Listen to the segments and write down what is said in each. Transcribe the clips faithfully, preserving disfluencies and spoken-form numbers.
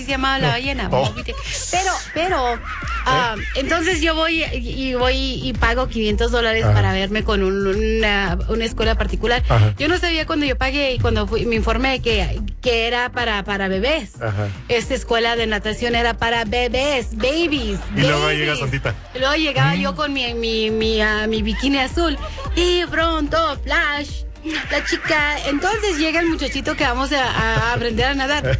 así se llamaba la ballena. Oh. Pero, pero, uh, entonces yo voy y voy y pago quinientos dólares Ajá. para verme con un, una, una escuela particular. Ajá. Yo no sabía cuando yo pagué y cuando fui, me informé que, que era para, para bebés. Ajá. Esta escuela de natación era para bebés, babies. Y luego babies. llega Santita. Y luego llegaba Mm. yo con mi, mi, mi, uh, mi bikini azul y pronto, flash, la chica. Entonces llega el muchachito que vamos a, a aprender a nadar.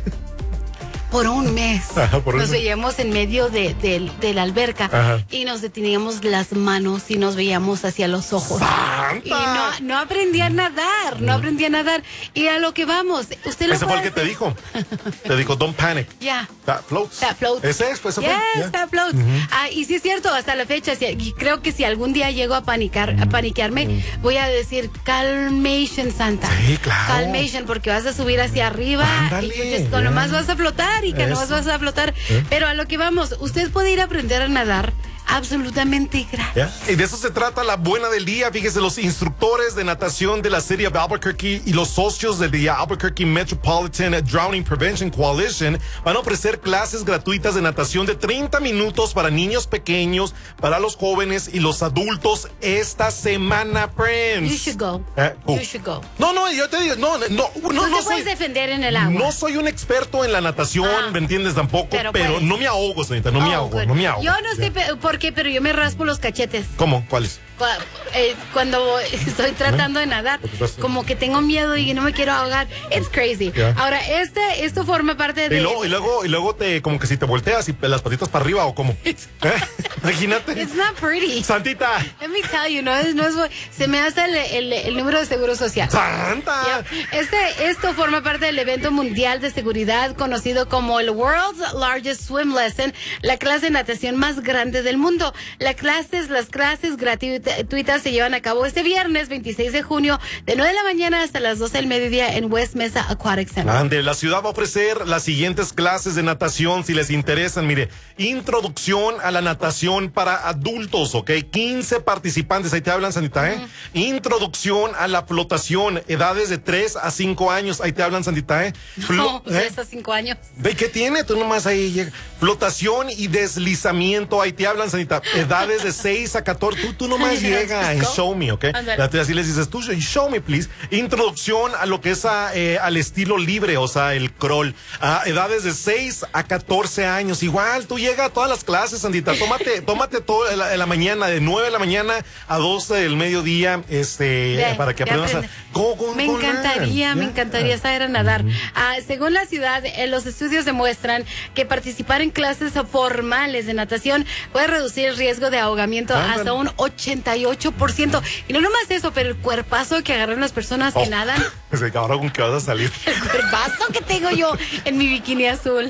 Por un mes Ajá, por un nos mes. veíamos en medio de, de, de la alberca. Ajá. Y nos deteníamos las manos y nos veíamos hacia los ojos. ¡Santa! Y no, no aprendí a nadar, no aprendí a nadar. Y a lo que vamos, usted lo Ese fue puede el que te hacer. dijo. Te dijo, don't panic. Ya. That floats. That floats. Ese es, pues, ese Yes, fue. Yeah. that floats. Ah, y sí es cierto, hasta la fecha, si- y creo que si algún día llego a panicar, a paniquearme, voy a decir calmation, Santa. Sí, claro. Calmation, porque vas a subir hacia arriba Ándale, y que ya. nomás vas a flotar y que nomás Eso. vas a flotar. ¿Eh? Pero a lo que vamos, usted puede ir a aprender a nadar absolutamente gratis. ¿Ya? Y de eso se trata la buena del día. Fíjese, los instructores de natación de la City of Albuquerque y los socios de the Albuquerque Metropolitan Drowning Prevention Coalition van a ofrecer clases gratuitas de natación de treinta minutos para niños pequeños, para los jóvenes y los adultos esta semana, friends. You should go. Eh, oh. You should go. No, no, yo te digo, no, no, no, Tú no, te soy, puedes defender en el agua. no soy un experto en la natación, Ah. ¿me entiendes? Tampoco, Pero pero, puedes. no me ahogo, señorita, no me Oh, ahogo, good. no me ahogo. Yo no sé pe- por qué, pero yo me raspo los cachetes. ¿Cómo? ¿Cuáles? Cu- eh, cuando estoy tratando de nadar, Por supuesto. como que tengo miedo y no me quiero ahogar. It's crazy. Yeah. Ahora, este, esto forma parte de... Y luego, y luego, y luego te, como que si te volteas y las patitas para arriba o cómo. ¿Eh? Imagínate. It's not pretty. Santita. Let me tell you, no es, no es, se me hace el, el, el número de seguro social. Santa. Yeah. Este, esto forma parte del evento mundial de seguridad conocido como el World's Largest Swim Lesson, la clase de natación más grande del mundo. Las clases, las clases gratuitas se llevan a cabo este viernes veintiséis de junio de nueve de la mañana hasta las doce del mediodía en West Mesa Aquatic Center. Ande, la ciudad va a ofrecer las siguientes clases de natación si les interesan. Mire, introducción a la natación para adultos, ¿ok? quince participantes, ahí te hablan, Santita, ¿eh? Introducción a la flotación, edades de tres a cinco años, ahí te hablan, Santita, ¿eh? Flo- No, pues ¿eh? esos cinco años. ¿De qué tiene? Tú nomás ahí llega. Flotación y deslizamiento, ahí te hablan, Sanita. Edades de seis a catorce. Tú, tú nomás llega en show me, ¿ok? Ándale. Así les dices, tú show me, please. Introducción a lo que es a, eh, al estilo libre, o sea, el crawl. A edades de seis a catorce años. Igual, tú llega a todas las clases, Sandita. Tómate, tómate todo en la, en la mañana, de nueve de la mañana a doce del mediodía, este, Ve, para que ya aprendas a. aprende. Go, go, Me go encantaría, learn. me Yeah. encantaría saber a nadar. Ah, según la ciudad, eh, los estudios demuestran que participar en clases formales de natación puede reducir el riesgo de ahogamiento Ándale. hasta un ochenta y ocho por ciento. Y no nomás eso, pero el cuerpazo que agarran las personas que Oh. nadan, Ese cabrón con que vas a salir. el cuerpazo que tengo yo en mi bikini azul.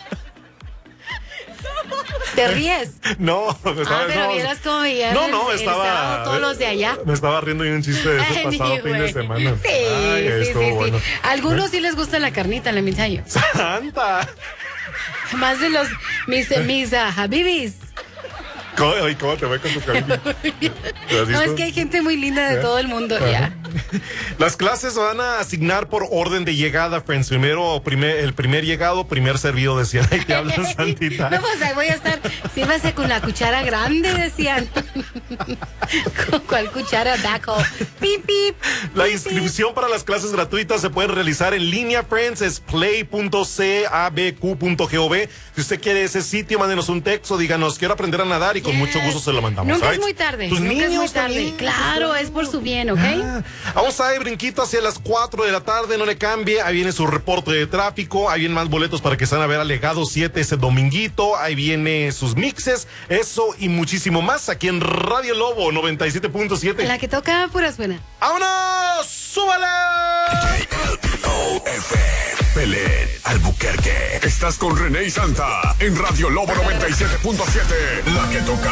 ¿Te ríes? No, me estaba, Ah, pero no, vieras cómo veían no, el- no, el estaba. sábado todos los de allá. Me estaba riendo de un chiste de ese Ay, pasado fin de güey. semana. Sí, Ay, sí, estuvo sí, bueno. sí. A algunos sí les gusta la carnita, la mensaje. Santa. Más de los mis mis uh, habibis. ¿Cómo, ay, ¿Cómo te ve con tu carita? ¿Lo has No, visto? es que hay gente muy linda de ¿Eh? todo el mundo, ya. Las clases se van a asignar por orden de llegada, friends. Primero, primer, el primer llegado, primer servido, decían. Ahí te hablan, Santita. No, pues ahí voy a estar. Sírvase con la cuchara grande, decían. ¿Con cuál cuchara? Daco. Pip, pip. La pip, inscripción para las clases gratuitas se puede realizar en línea, friends. Es play punto cabq punto gov. Si usted quiere ese sitio, mándenos un texto, díganos, quiero aprender a nadar y con Yes. mucho gusto se lo mandamos. Nunca es ¿right? muy tarde. Tus Nunca es niños muy tarde. también. Claro, es por su bien, ¿ok? Ah, vamos a ir brinquito hacia las cuatro de la tarde, no le cambie. Ahí viene su reporte de tráfico, ahí vienen más boletos para que se van a ver a Legado siete ese dominguito, ahí viene sus mixes, eso y muchísimo más aquí en Radio Lobo noventa y siete punto siete. La que toca pura suena. ¡Vámonos! ¡Súbale! O F, Belén, Albuquerque. Estás con René y Santa en Radio Lobo noventa y siete punto siete. La que toca.